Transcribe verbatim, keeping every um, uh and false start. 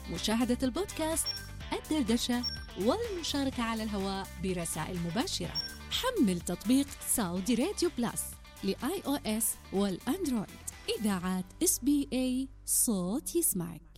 مشاهدة البودكاست، الدردشة والمشاركة على الهواء برسائل مباشرة. حمل تطبيق سعودي راديو بلس لآي أو إس والأندرويد. إذاعات إس بي إيه، صوت يسمعك.